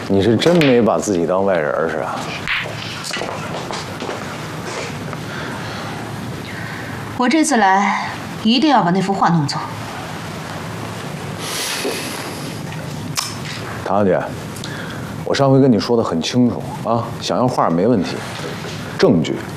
你是真没把自己当外人是吧？ 我这次来一定要把那幅画弄走。 唐小姐，我上回跟你说的很清楚啊，想要画没问题，证据